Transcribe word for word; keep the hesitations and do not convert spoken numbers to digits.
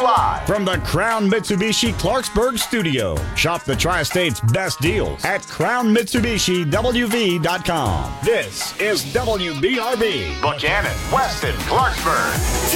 live from the Crown Mitsubishi Clarksburg studio. Shop the Tri-State's best deals at crown mitsubishi w v dot com. This is W B R B. Buchanan, Weston, Clarksburg.